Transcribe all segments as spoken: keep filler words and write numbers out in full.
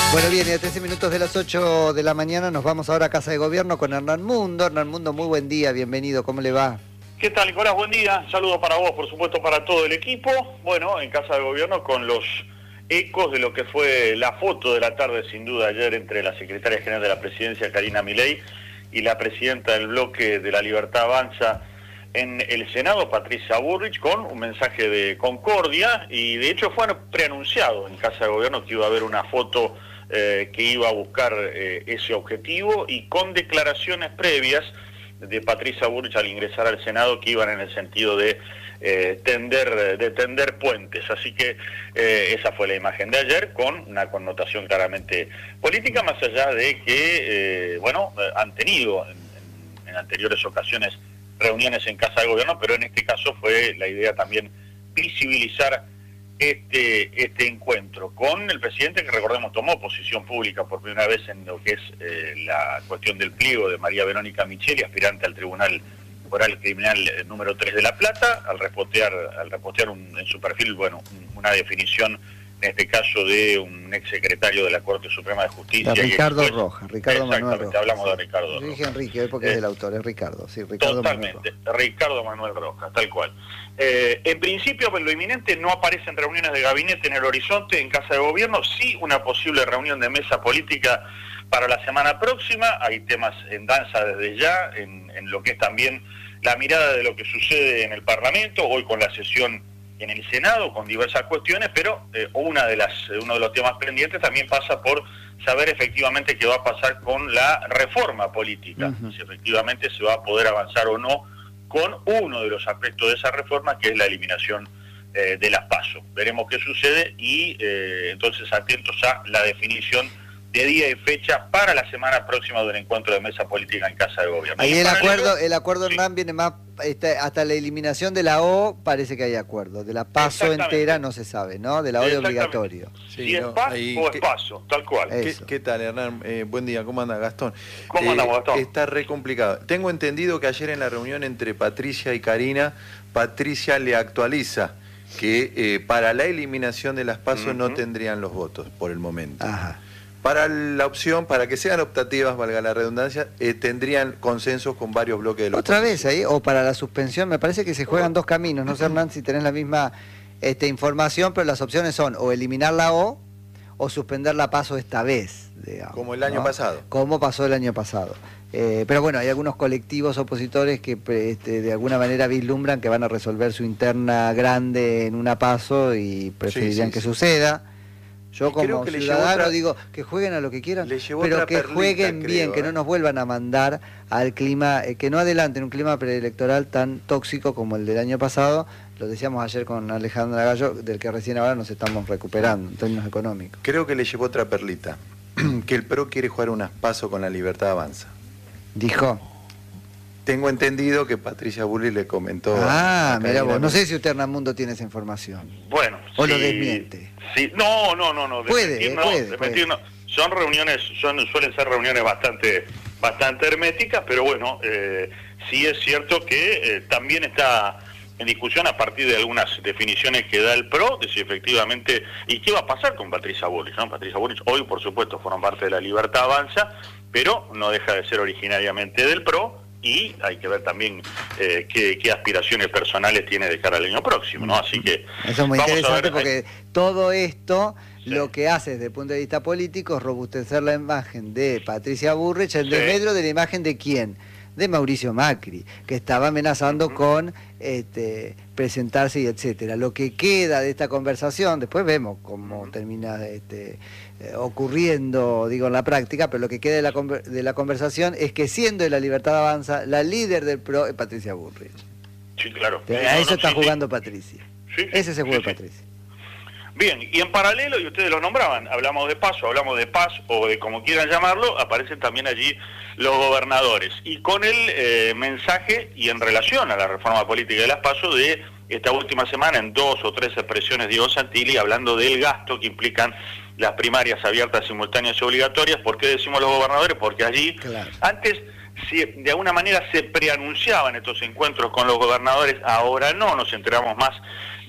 Bueno, bien, y a trece minutos de las ocho de la mañana nos vamos ahora a Casa de Gobierno con Hernán Mundo. Hernán Mundo, muy buen día, bienvenido, ¿cómo le va? ¿Qué tal, Nicolás? Buen día. Saludos para vos, por supuesto, para todo el equipo. Bueno, en Casa de Gobierno con los ecos de lo que fue la foto de la tarde, sin duda, ayer entre la secretaria general de la Presidencia, Karina Milei, y la presidenta del bloque de la Libertad Avanza en el Senado, Patricia Bullrich, con un mensaje de concordia, y de hecho fue preanunciado en Casa de Gobierno que iba a haber una foto eh, que iba a buscar eh, ese objetivo, y con declaraciones previas de Patricia Bullrich al ingresar al Senado que iban en el sentido de eh, tender de tender puentes. Así que eh, esa fue la imagen de ayer, con una connotación claramente política, más allá de que, eh, bueno, han tenido en, en, en anteriores ocasiones reuniones en Casa de Gobierno, pero en este caso fue la idea también visibilizar este este encuentro con el presidente, que recordemos tomó posición pública por primera vez en lo que es eh, la cuestión del pliego de María Verónica Micheli, aspirante al Tribunal Oral Criminal número tres de La Plata, al repostear, al repostear un, en su perfil, bueno, un, una definición, en este caso, de un exsecretario de la Corte Suprema de Justicia. La Ricardo después, Rojas, Ricardo Manuel Rojas. Hablamos sí. de Ricardo Rojas. Yo dije Enrique, porque eh, es el autor, es Ricardo, sí, Ricardo Totalmente, Manuel Rojas. Ricardo Manuel Rojas, tal cual. Eh, en principio, pues, lo inminente no aparecen reuniones de gabinete en el horizonte en Casa de Gobierno, sí una posible reunión de mesa política para la semana próxima. Hay temas en danza desde ya, en, en lo que es también la mirada de lo que sucede en el Parlamento, hoy con la sesión en el Senado, con diversas cuestiones, pero eh, una de las, uno de los temas pendientes también pasa por saber efectivamente qué va a pasar con la reforma política, uh-huh. si efectivamente se va a poder avanzar o no con uno de los aspectos de esa reforma, que es la eliminación eh, de las PASO. Veremos qué sucede y eh, entonces atentos a la definición de día y fecha para la semana próxima del encuentro de mesa política en Casa de Gobierno. Ahí el acuerdo, el acuerdo sí. Hernán viene más, este, hasta la eliminación de la O parece que hay acuerdo, de la PASO entera no se sabe, ¿no? De la O de obligatorio. Sí, si no, es PAS ahí, o es ¿qué, PASO, tal cual. ¿Qué, ¿Qué tal, Hernán? Eh, buen día, ¿cómo anda, Gastón? ¿Cómo eh, andamos, Gastón? Está re complicado. Tengo entendido que ayer en la reunión entre Patricia y Karina, Patricia le actualiza que eh, para la eliminación de las PASO uh-huh. no tendrían los votos por el momento. Ajá. Para la opción, para que sean optativas, valga la redundancia, eh, tendrían consensos con varios bloques de la Otra oposición. vez ahí, o para la suspensión, me parece que se juegan dos caminos, no sé, Hernán, si tenés la misma este, información, pero las opciones son o eliminar la O o suspender la PASO esta vez, digamos. Como el año ¿no? pasado. Como pasó el año pasado. Eh, pero bueno, hay algunos colectivos opositores que este, de alguna manera vislumbran que van a resolver su interna grande en una PASO y preferirían sí, sí, que sí. suceda. Yo como que ciudadano otra, digo que jueguen a lo que quieran, pero que perlita, jueguen bien, creo, que eh. no nos vuelvan a mandar al clima, eh, que no adelanten un clima preelectoral tan tóxico como el del año pasado. Lo decíamos ayer con Alejandra Gallo, del que recién ahora nos estamos recuperando en términos económicos. Creo que le llevó otra perlita, que el P R O quiere jugar unas PASO con la Libertad Avanza. Dijo. Tengo entendido que Patricia Bullrich le comentó. Ah, mira vos, no sé si usted, Hernán Mundo, tiene esa información. Bueno, o sí, lo desmiente. Sí, no, no, no, no. Puede, desmentir, eh, no, puede, desmentir, puede. no. Son reuniones, son suelen ser reuniones bastante, bastante herméticas, pero bueno, eh, sí es cierto que eh, también está en discusión a partir de algunas definiciones que da el P R O, de si efectivamente, y qué va a pasar con Patricia Bullrich, ¿no? Patricia Bullrich hoy, por supuesto, forman parte de la Libertad Avanza, pero no deja de ser originariamente del P R O, y hay que ver también eh, qué, qué aspiraciones personales tiene de cara al año próximo, ¿no? Así que eso es muy interesante porque todo esto sí. lo que hace desde el punto de vista político es robustecer la imagen de Patricia Bullrich, el sí. desmedro de la imagen de quién, de Mauricio Macri, que estaba amenazando uh-huh. con este, presentarse y etcétera. Lo que queda de esta conversación, después vemos cómo uh-huh. termina este, eh, ocurriendo, digo, en la práctica, pero lo que queda de la, de la conversación es que siendo de la Libertad Avanza, la líder del P R O es Patricia Bullrich. Sí, claro. Sí, a no, eso no, está sí, jugando sí. Patricia. Sí, sí, Ese es el juego sí, de sí. Patricia. Bien, y en paralelo, y ustedes lo nombraban, hablamos de PASO, hablamos de paz o de como quieran llamarlo, aparecen también allí los gobernadores. Y con el eh, mensaje, y en relación a la reforma política de las PASO, de esta última semana, en dos o tres expresiones, Diego Santilli, hablando del gasto que implican las primarias abiertas, simultáneas y obligatorias. ¿Por qué decimos los gobernadores? Porque allí, claro. antes, si de alguna manera se preanunciaban estos encuentros con los gobernadores, ahora no, nos enteramos más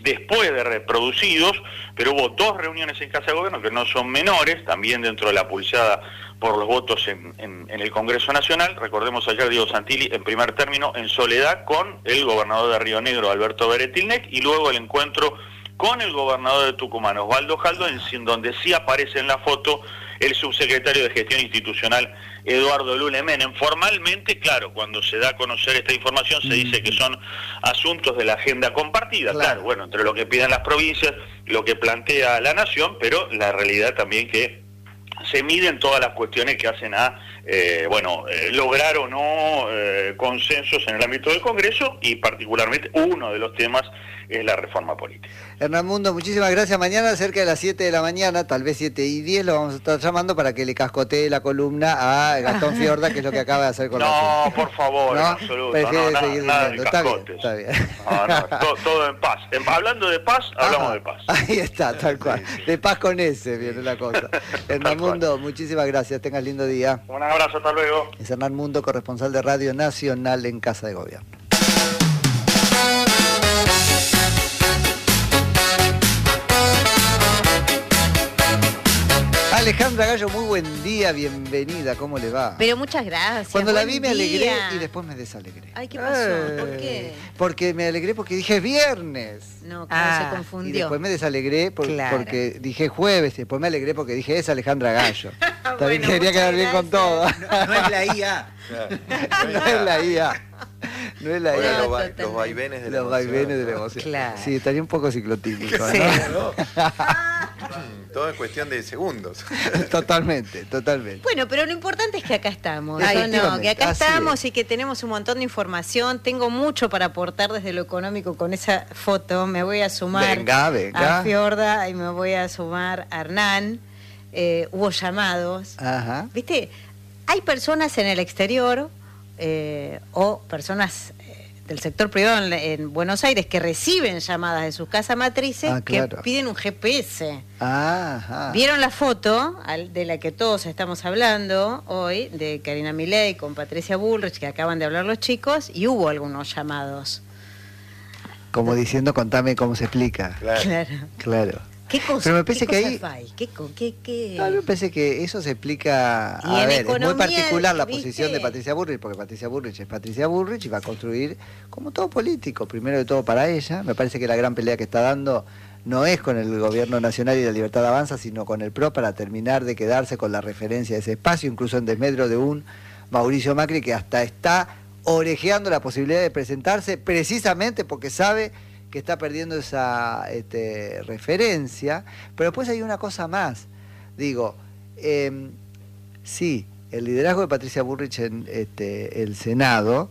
después de reproducidos, pero hubo dos reuniones en Casa de Gobierno que no son menores, también dentro de la pulseada por los votos en, en, en el Congreso Nacional. Recordemos ayer Diego Santilli en primer término en soledad con el gobernador de Río Negro, Alberto Beretilnec, y luego el encuentro con el gobernador de Tucumán, Osvaldo Jaldo, en donde sí aparece en la foto el subsecretario de Gestión Institucional, Eduardo Lule Menem. Formalmente, claro, cuando se da a conocer esta información se dice que son asuntos de la agenda compartida, claro, claro bueno, entre lo que piden las provincias, lo que plantea la Nación, pero la realidad también que se miden todas las cuestiones que hacen a, eh, bueno, eh, lograr o no eh, consensos en el ámbito del Congreso, y particularmente uno de los temas es la reforma política. Hernán Mundo, muchísimas gracias. Mañana cerca de las siete de la mañana, tal vez siete y diez, lo vamos a estar llamando para que le cascotee la columna a Gastón Fiorda, que es lo que acaba de hacer con no, la No, por favor, ¿no? en absoluto. Prefiere no, seguir nada, diciendo. nada Está bien, está bien. No, no, todo, todo en paz. En, hablando de paz, hablamos Ajá, de paz. Ahí está, tal cual. Sí, sí. De paz con ese viene la cosa. Hernán Mundo, muchísimas gracias. Tengas lindo día. Un abrazo, hasta luego. Es Hernán Mundo, corresponsal de Radio Nacional en Casa de Gobierno. Alejandra Gallo, muy buen día, bienvenida, ¿cómo le va? Pero muchas gracias. Cuando la vi me día. alegré y después me desalegré. Ay, ¿qué pasó? Eh, ¿Por qué? Porque me alegré porque dije viernes. No, claro, ah, se confundió. Y después me desalegré por, claro. porque dije jueves, y después me alegré porque dije es Alejandra Gallo. También bueno, quería quedar bien con todo. No, no es la I A. No es la I A. No es la Ahora no, los, va, los vaivenes de la los emoción. Los vaivenes de la emoción. Claro. Sí, estaría un poco ciclotímico, sí, ¿no? Todo es cuestión de segundos. Totalmente, totalmente. Bueno, pero lo importante es que acá estamos. Ay, no, que acá Así estamos es. Y que tenemos un montón de información. Tengo mucho para aportar desde lo económico con esa foto. Me voy a sumar venga, venga. a Fiorda y me voy a sumar a Hernán. Eh, hubo llamados. Ajá. ¿Viste? Hay personas en el exterior eh, o personas del sector privado en, en Buenos Aires que reciben llamadas de sus casas matrices ah, claro. que piden un G P S. Ajá. ¿Vieron la foto al, de la que todos estamos hablando hoy, de Karina Milei con Patricia Bullrich, que acaban de hablar los chicos, y hubo algunos llamados? Como diciendo, contame cómo se explica. Claro. Claro. claro. ¿Qué cosa? Pero me parece que ahí. ¿Qué, qué, qué? No, me parece que eso se explica. A ver, es muy particular la ¿viste? posición de Patricia Bullrich, porque Patricia Bullrich es Patricia Bullrich y va a construir, como todo político, primero de todo para ella. Me parece que la gran pelea que está dando no es con el Gobierno Nacional y la Libertad Avanza, sino con el P R O para terminar de quedarse con la referencia de ese espacio, incluso en desmedro de un Mauricio Macri que hasta está orejeando la posibilidad de presentarse precisamente porque sabe que está perdiendo esa este, referencia. Pero después hay una cosa más. Digo, eh, sí, el liderazgo de Patricia Bullrich en este, el Senado,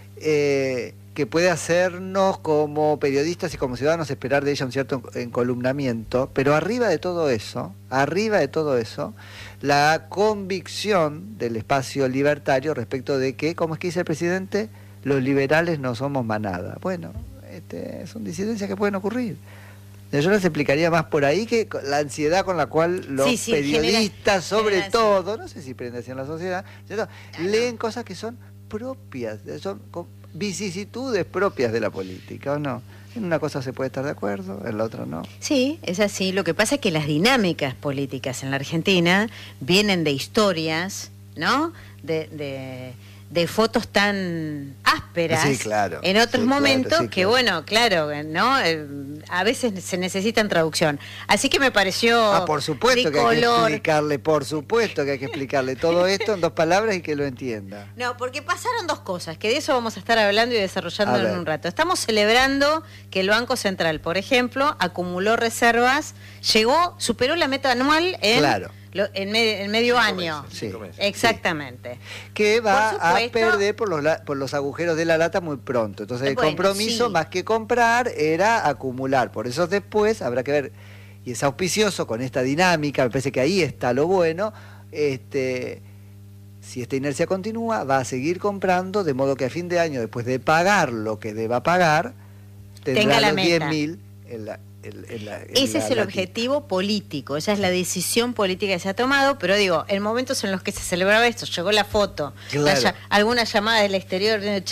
eh, que puede hacernos como periodistas y como ciudadanos esperar de ella un cierto encolumnamiento, pero arriba de todo eso, arriba de todo eso, la convicción del espacio libertario respecto de que, ¿cómo es que dice el presidente? Los liberales no somos manada. Bueno, Este, son disidencias que pueden ocurrir. Yo les explicaría más por ahí que la ansiedad con la cual los sí, sí, periodistas, genera, sobre genera todo, así. No sé si prende así en la sociedad, ¿cierto? Leen cosas que son propias, son vicisitudes propias de la política, ¿o no? En una cosa se puede estar de acuerdo, en la otra no. Sí, es así. Lo que pasa es que las dinámicas políticas en la Argentina vienen de historias, ¿no? De... de de fotos tan ásperas sí, claro, en otros sí, momentos claro, sí, que claro. bueno, claro, ¿no? Eh, a veces se necesitan traducción. Así que me pareció Ah, por supuesto que color. hay que explicarle, por supuesto que hay que explicarle todo esto en dos palabras y que lo entienda. No, porque pasaron dos cosas, que de eso vamos a estar hablando y desarrollando en un rato. Estamos celebrando que el Banco Central, por ejemplo, acumuló reservas, llegó, superó la meta anual en... Claro. En, me, en medio cinco año. Meses, sí, exactamente. Sí. Que va a perder por los, por los agujeros de la lata muy pronto. Entonces el bueno, compromiso, sí. más que comprar, era acumular. Por eso después habrá que ver, y es auspicioso con esta dinámica, me parece que ahí está lo bueno, este, si esta inercia continúa, va a seguir comprando, de modo que a fin de año, después de pagar lo que deba pagar, tendrá Tenga la los meta. diez mil en la... El, el, el, Ese la, es el la, objetivo político, esa es la decisión política que se ha tomado, pero digo, en momentos en los que se celebraba esto, llegó la foto, claro. la, alguna llamada del exterior, che,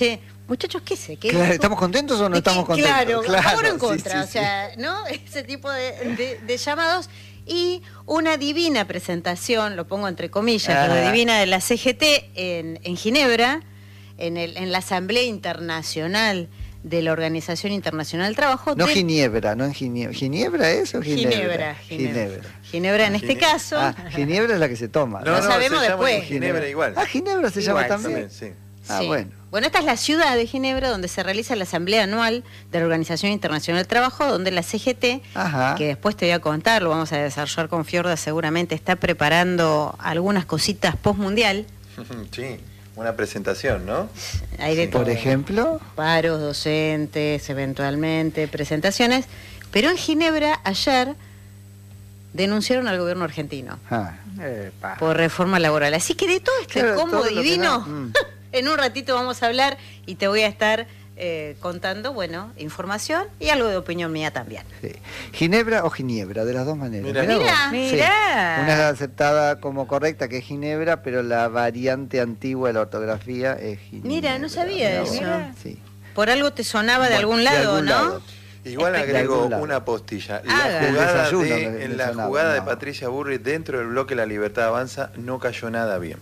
Muchachos, ¿qué sé? ¿Qué claro, ¿estamos contentos o no estamos contentos? Claro, claro, ahora en contra, sí, sí, o sea, ¿no? Ese tipo de, de, de llamados. Y una divina presentación, lo pongo entre comillas, ah. pero divina, de la C G T en, en Ginebra, en, el, en la Asamblea Internacional de la Organización Internacional del Trabajo. No de... Ginebra, ¿no en Ginebra? ¿Ginebra es o Ginebra? Ginebra, Ginebra. Ginebra, Ginebra en este caso. Ah, Ginebra es la que se toma. No, Lo no, sabemos se después. Llama Ginebra igual. Ah, Ginebra se igual, llama también. Sí. Ah, sí. bueno. Bueno, esta es la ciudad de Ginebra donde se realiza la Asamblea Anual de la Organización Internacional del Trabajo, donde la C G T, Ajá. que después te voy a contar, lo vamos a desarrollar con Fiorda, seguramente está preparando algunas cositas post-mundial. Sí, una presentación, ¿no? Hay de Sí. todo. Por ejemplo. Paros docentes, eventualmente, presentaciones. Pero en Ginebra, ayer, denunciaron al gobierno argentino Ah. por reforma laboral. Así que de todo este Claro, combo todo lo que divino, no- mm. en un ratito vamos a hablar y te voy a estar eh, contando, bueno, información y algo de opinión mía también. Sí. Ginebra o Ginebra, de las dos maneras. Mirá. Mirá vos. Mirá, Sí. mirá. Una es aceptada como correcta, que es Ginebra, pero la variante antigua de la ortografía es Ginebra. Mira, no sabía Mirá vos. eso. Sí. Por algo te sonaba de Bueno, algún de lado, algún ¿no? lado. Igual De agrego algún lado. una postilla. Haga. La El jugada, desayuno de, me- en me la sonaba, jugada de no. Patricia Burri dentro del bloque La Libertad Avanza no cayó nada bien.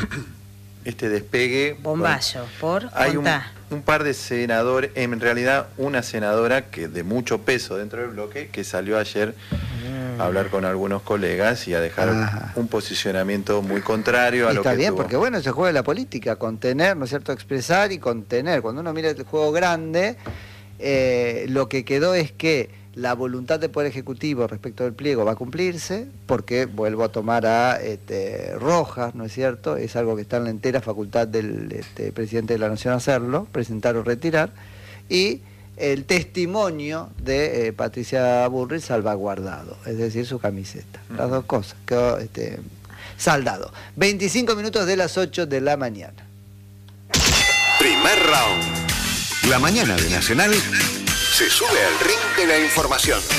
Este despegue... Bombazo, por Hay un, contá. un par de senadores, en realidad una senadora que de mucho peso dentro del bloque, que salió ayer a hablar con algunos colegas y a dejar Ajá. un posicionamiento muy contrario a Y lo está que bien, tuvo. porque bueno, se juega la política, contener, ¿no es cierto?, expresar y contener. Cuando uno mira el juego grande, eh, lo que quedó es que la voluntad del Poder Ejecutivo respecto del pliego va a cumplirse, porque vuelvo a tomar a este, Rojas, ¿no es cierto? Es algo que está en la entera facultad del este, presidente de la Nación hacerlo, presentar o retirar, y el testimonio de eh, Patricia Burri salvaguardado, es decir, su camiseta. Las dos cosas, quedó este, saldado. veinticinco minutos de las ocho de la mañana. Primer round. La mañana de Nacional se sube al ring de la información.